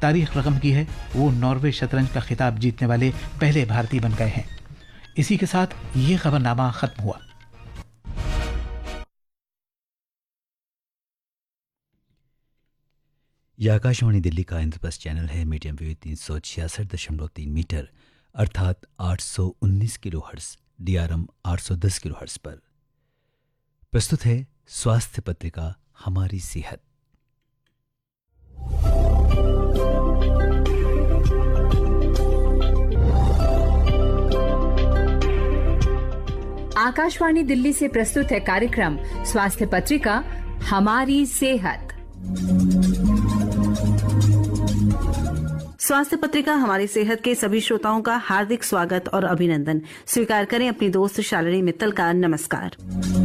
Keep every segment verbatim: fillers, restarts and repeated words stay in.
तारीख रकम की है। वो नॉर्वे शतरंज का खिताब जीतने वाले पहले भारतीय बन गए हैं। इसी के साथ ये खबरनामा खत्म हुआ। यह आकाशवाणी दिल्ली का इंद्रप्रस्थ चैनल है। मीडियम वेव तीन सौ छियासठ दशमलव तीन मीटर अर्थात आठ सौ उन्नीस kilo hertz, D R M आठ सौ दस किलो हर्ट्ज पर प्रस्तुत है स्वास्थ्य पत्रिका हमारी सेहत। आकाशवाणी दिल्ली से प्रस्तुत है कार्यक्रम स्वास्थ्य पत्रिका हमारी सेहत। स्वास्थ्य पत्रिका हमारी सेहत के सभी श्रोताओं का हार्दिक स्वागत और अभिनंदन। स्वीकार करें अपनी दोस्त शालिनी मित्तल का नमस्कार।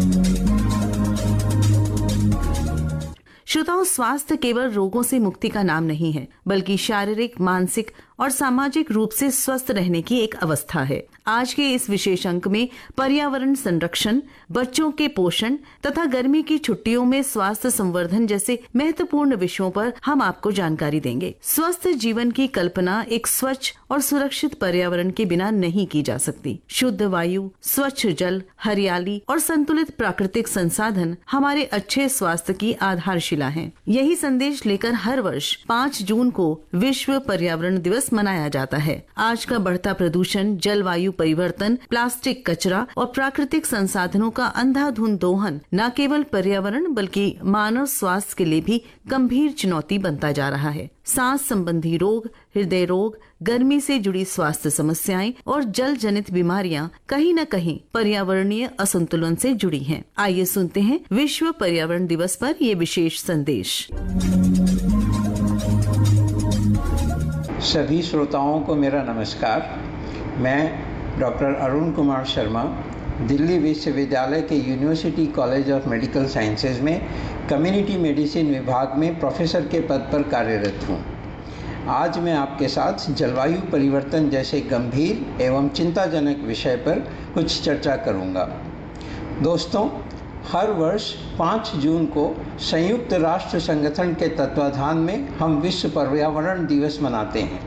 श्रोताओं, स्वास्थ्य केवल रोगों से मुक्ति का नाम नहीं है, बल्कि शारीरिक, मानसिक और सामाजिक रूप से स्वस्थ रहने की एक अवस्था है। आज के इस विशेष अंक में पर्यावरण संरक्षण, बच्चों के पोषण तथा गर्मी की छुट्टियों में स्वास्थ्य संवर्धन जैसे महत्वपूर्ण विषयों पर हम आपको जानकारी देंगे। स्वस्थ जीवन की कल्पना एक स्वच्छ और सुरक्षित पर्यावरण के बिना नहीं की जा सकती। शुद्ध वायु, स्वच्छ जल, हरियाली और संतुलित प्राकृतिक संसाधन हमारे अच्छे स्वास्थ्य की आधारशिला हैं। यही संदेश लेकर हर वर्ष पाँच जून को विश्व पर्यावरण दिवस मनाया जाता है। आज का बढ़ता प्रदूषण, जलवायु परिवर्तन, प्लास्टिक कचरा और प्राकृतिक संसाधनों का अंधाधुंध दोहन न केवल पर्यावरण बल्कि मानव स्वास्थ्य के लिए भी गंभीर चुनौती बनता जा रहा है। सांस संबंधी रोग, हृदय रोग, गर्मी से जुड़ी स्वास्थ्य समस्याएं और जल जनित बीमारियां कहीं न कहीं पर्यावरणीय असंतुलन से जुड़ी हैं। आइए सुनते हैं विश्व पर्यावरण दिवस पर ये विशेष संदेश। सभी श्रोताओं को मेरा नमस्कार। मैं डॉक्टर अरुण कुमार शर्मा दिल्ली विश्वविद्यालय के university college of medical sciences में कम्युनिटी मेडिसिन विभाग में प्रोफेसर के पद पर कार्यरत हूँ। आज मैं आपके साथ जलवायु परिवर्तन जैसे गंभीर एवं चिंताजनक विषय पर कुछ चर्चा करूँगा। दोस्तों, हर वर्ष पाँच जून को संयुक्त राष्ट्र संगठन के तत्वाधान में हम विश्व पर्यावरण दिवस मनाते हैं।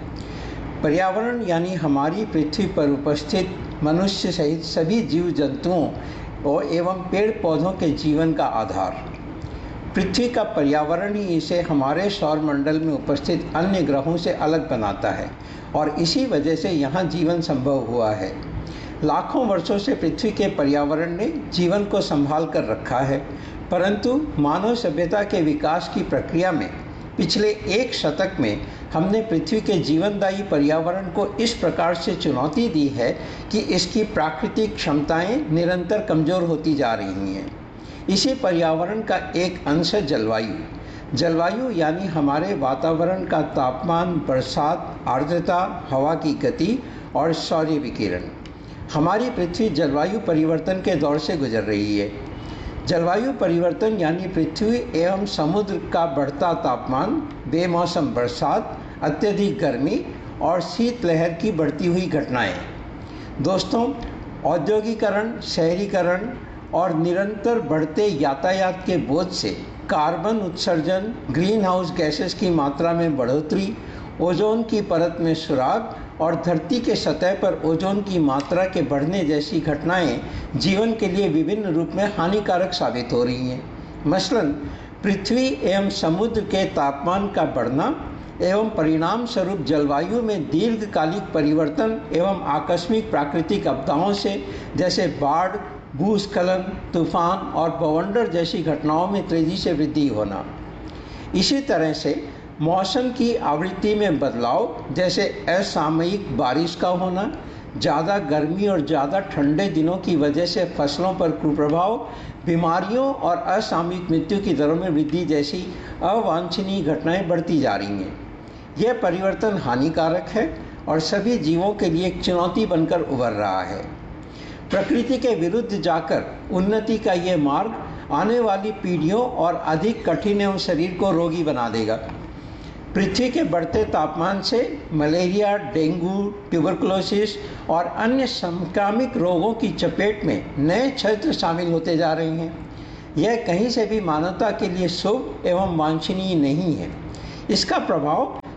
पर्यावरण यानी हमारी पृथ्वी पर उपस्थित मनुष्य सहित सभी जीव जंतुओं और एवं पेड़ पौधों के जीवन का आधार। पृथ्वी का पर्यावरण ही इसे हमारे सौरमंडल में उपस्थित अन्य ग्रहों से अलग बनाता है और इसी वजह से यहाँ जीवन संभव हुआ है। लाखों वर्षों से पृथ्वी के पर्यावरण ने जीवन को संभाल कर रखा है, परंतु मानव सभ्यता के विकास की प्रक्रिया में पिछले एक शतक में हमने पृथ्वी के जीवनदायी पर्यावरण को इस प्रकार से चुनौती दी है कि इसकी प्राकृतिक क्षमताएं निरंतर कमज़ोर होती जा रही हैं। इसी पर्यावरण का एक अंश है जलवायु। जलवायु यानी हमारे वातावरण का तापमान, बरसात, आर्द्रता, हवा की गति और सौर्य विकिरण। हमारी पृथ्वी जलवायु परिवर्तन के दौर से गुजर रही है। जलवायु परिवर्तन यानी पृथ्वी एवं समुद्र का बढ़ता तापमान, बेमौसम बरसात, अत्यधिक गर्मी और शीतलहर की बढ़ती हुई घटनाएं। दोस्तों, औद्योगिकरण, शहरीकरण और निरंतर बढ़ते यातायात के बोझ से कार्बन उत्सर्जन, ग्रीन हाउस गैसेस की मात्रा में बढ़ोतरी, ओजोन की परत में सुराग और धरती के सतह पर ओजोन की मात्रा के बढ़ने जैसी घटनाएं जीवन के लिए विभिन्न रूप में हानिकारक साबित हो रही हैं। मसलन पृथ्वी एवं समुद्र के तापमान का बढ़ना एवं परिणाम स्वरूप जलवायु में दीर्घकालिक परिवर्तन एवं आकस्मिक प्राकृतिक आपदाओं से जैसे बाढ़, भूस्खलन, तूफान और बवंडर जैसी घटनाओं में तेजी से वृद्धि होना। इसी तरह से मौसम की आवृत्ति में बदलाव जैसे असामयिक बारिश का होना, ज़्यादा गर्मी और ज़्यादा ठंडे दिनों की वजह से फसलों पर कुप्रभाव, बीमारियों और असामयिक मृत्यु की दरों में वृद्धि जैसी अवांछनीय घटनाएं बढ़ती जा रही हैं। यह परिवर्तन हानिकारक है और सभी जीवों के लिए एक चुनौती बनकर उभर रहा है। प्रकृति के विरुद्ध जाकर उन्नति का ये मार्ग आने वाली पीढ़ियों और अधिक कठिन एवं शरीर को रोगी बना देगा। पृथ्वी के बढ़ते तापमान से मलेरिया, डेंगू, ट्यूबरकुलोसिस और अन्य संक्रामक रोगों की चपेट में नए क्षेत्र शामिल होते जा रहे हैं। यह कहीं से भी मानवता के लिए शुभ एवं वांछनीय नहीं है। इसका प्रभाव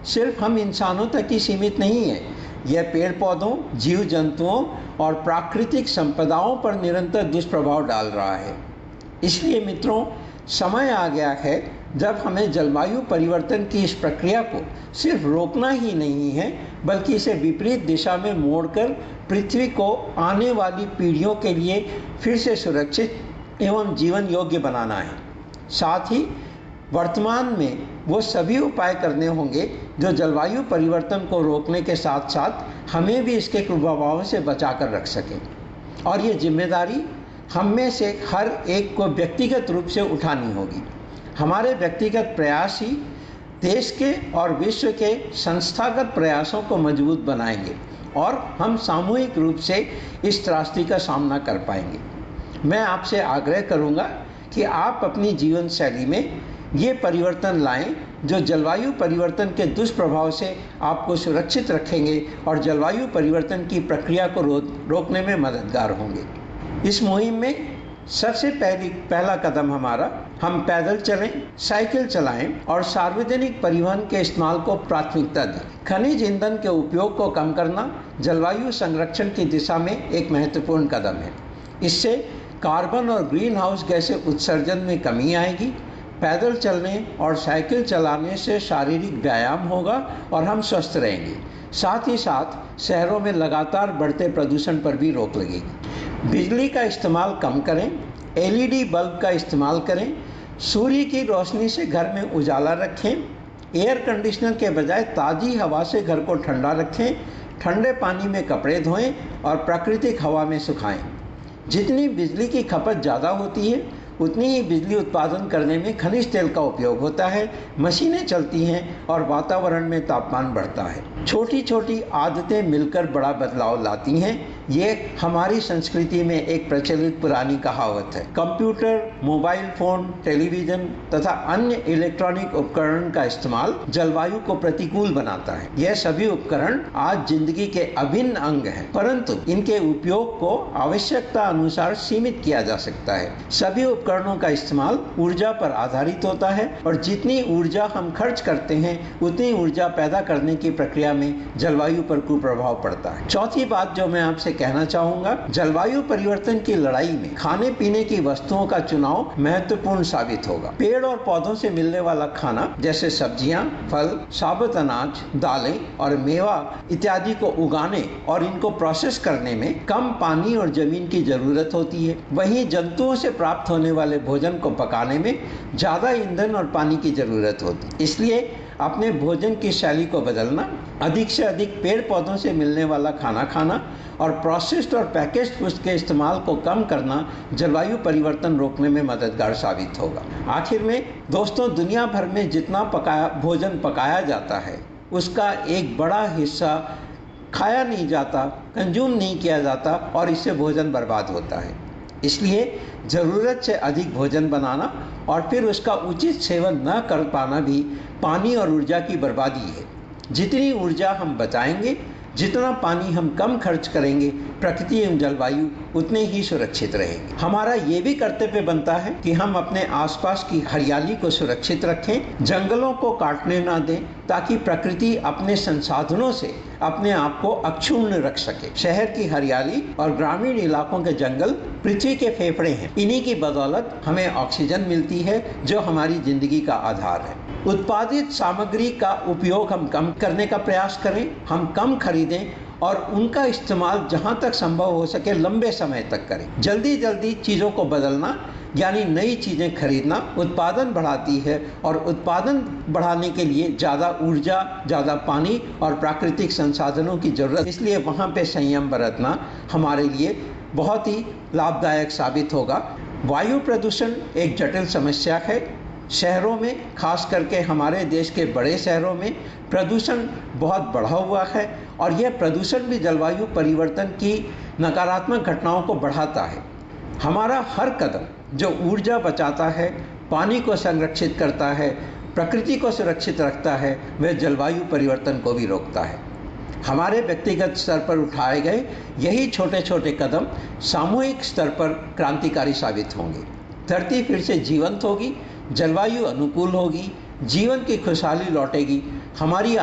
सिर्फ हम इंसानों तक ही सीमित नहीं है। यह पेड़ पौधों, जीव जंतुओं और प्राकृतिक संपदाओं पर निरंतर दुष्प्रभाव डाल रहा है। इसलिए मित्रों, समय आ गया है जब हमें जलवायु परिवर्तन की इस प्रक्रिया को सिर्फ रोकना ही नहीं है, बल्कि इसे विपरीत दिशा में मोड़कर पृथ्वी को आने वाली पीढ़ियों के लिए फिर से सुरक्षित एवं जीवन योग्य बनाना है। साथ ही वर्तमान में वो सभी उपाय करने होंगे जो जलवायु परिवर्तन को रोकने के साथ साथ हमें भी इसके कुप्रभावों से बचा कर रख सकें। और ये जिम्मेदारी हम में से हर एक को व्यक्तिगत रूप से उठानी होगी। हमारे व्यक्तिगत प्रयास ही देश के और विश्व के संस्थागत प्रयासों को मजबूत बनाएंगे और हम सामूहिक रूप से इस त्रासदी का सामना कर पाएंगे। मैं आपसे आग्रह करूंगा कि आप अपनी जीवन शैली में ये परिवर्तन लाएं जो जलवायु परिवर्तन के दुष्प्रभाव से आपको सुरक्षित रखेंगे और जलवायु परिवर्तन की प्रक्रिया को रो, रोकने में मददगार होंगे। इस मुहिम में सबसे पहली पहला कदम हमारा, हम पैदल चलें, साइकिल चलाएं और सार्वजनिक परिवहन के इस्तेमाल को प्राथमिकता दें। खनिज ईंधन के उपयोग को कम करना जलवायु संरक्षण की दिशा में एक महत्वपूर्ण कदम है। इससे कार्बन और ग्रीन हाउस गैसें उत्सर्जन में कमी आएगी। पैदल चलने और साइकिल चलाने से शारीरिक व्यायाम होगा और हम स्वस्थ रहेंगे। साथ ही साथ शहरों में लगातार बढ़ते प्रदूषण पर भी रोक लगेगी। बिजली का इस्तेमाल कम करें, एलईडी बल्ब का इस्तेमाल करें, सूर्य की रोशनी से घर में उजाला रखें, एयर कंडीशनर के बजाय ताज़ी हवा से घर को ठंडा रखें, ठंडे पानी में कपड़े धोएं और प्राकृतिक हवा में सुखाएं। जितनी बिजली की खपत ज़्यादा होती है उतनी ही बिजली उत्पादन करने में खनिज तेल का उपयोग होता है, मशीनें चलती हैं और वातावरण में तापमान बढ़ता है। छोटी छोटी आदतें मिलकर बड़ा बदलाव लाती हैं। ये हमारी संस्कृति में एक प्रचलित पुरानी कहावत है। कंप्यूटर, मोबाइल फोन, टेलीविज़न तथा अन्य इलेक्ट्रॉनिक उपकरण का इस्तेमाल जलवायु को प्रतिकूल बनाता है। यह सभी उपकरण आज जिंदगी के अभिन्न अंग हैं, परंतु इनके उपयोग को आवश्यकता अनुसार सीमित किया जा सकता है। सभी उपकरणों का इस्तेमाल ऊर्जा पर आधारित होता है और जितनी ऊर्जा हम खर्च करते हैं उतनी ऊर्जा पैदा करने की प्रक्रिया में जलवायु पर कुप्रभाव पड़ता है। चौथी बात जो मैं आपसे कहना चाहूंगा, जलवायु परिवर्तन की लड़ाई में खाने पीने की वस्तुओं का चुनाव महत्वपूर्ण साबित होगा। पेड़ और पौधों से मिलने वाला खाना जैसे सब्जियां, फल, साबुत अनाज, दालें और मेवा इत्यादि को उगाने और इनको प्रोसेस करने में कम पानी और जमीन की जरूरत होती है। वहीं जंतुओं से प्राप्त होने वाले भोजन को पकाने में ज्यादा ईंधन और पानी की जरूरत होती है। इसलिए अपने भोजन की शैली को बदलना, अधिक से अधिक पेड़ पौधों से मिलने वाला खाना खाना और प्रोसेस्ड और पैकेज्ड फूड के इस्तेमाल को कम करना जलवायु परिवर्तन रोकने में मददगार साबित होगा। आखिर में दोस्तों, दुनिया भर में जितना पकाया भोजन पकाया जाता है उसका एक बड़ा हिस्सा खाया नहीं जाता, कंज्यूम नहीं किया जाता और इससे भोजन बर्बाद होता है। इसलिए ज़रूरत से अधिक भोजन बनाना और फिर उसका उचित सेवन न कर पाना भी पानी और ऊर्जा की बर्बादी है। जितनी ऊर्जा हम बचाएंगे, जितना पानी हम कम खर्च करेंगे, प्रकृति एवं जलवायु उतने ही सुरक्षित रहेंगे। हमारा ये भी कर्तव्य बनता है कि हम अपने आसपास की हरियाली को सुरक्षित रखें, जंगलों को काटने ना दें ताकि प्रकृति अपने संसाधनों से अपने आप को अक्षुण्ण रख सके। शहर की हरियाली और ग्रामीण इलाकों के जंगल पृथ्वी के फेफड़े हैं। इन्हीं की बदौलत हमें ऑक्सीजन मिलती है जो हमारी जिंदगी का आधार है। उत्पादित सामग्री का उपयोग हम कम करने का प्रयास करें, हम कम खरीदें और उनका इस्तेमाल जहां तक संभव हो सके लंबे समय तक करें। जल्दी जल्दी चीज़ों को बदलना यानी नई चीज़ें खरीदना उत्पादन बढ़ाती है और उत्पादन बढ़ाने के लिए ज़्यादा ऊर्जा, ज़्यादा पानी और प्राकृतिक संसाधनों की ज़रूरत, इसलिए वहाँ पे संयम बरतना हमारे लिए बहुत ही लाभदायक साबित होगा। वायु प्रदूषण एक जटिल समस्या है। शहरों में, खास करके हमारे देश के बड़े शहरों में प्रदूषण बहुत बढ़ा हुआ है और यह प्रदूषण भी जलवायु परिवर्तन की नकारात्मक घटनाओं को बढ़ाता है। हमारा हर कदम जो ऊर्जा बचाता है, पानी को संरक्षित करता है, प्रकृति को सुरक्षित रखता है, वह जलवायु परिवर्तन को भी रोकता है। हमारे व्यक्तिगत स्तर पर उठाए गए यही छोटे छोटे कदम सामूहिक स्तर पर क्रांतिकारी साबित होंगे। धरती फिर से जीवंत होगी, जलवायु अनुकूल होगी, जीवन की खुशहाली लौटेगी, हमारी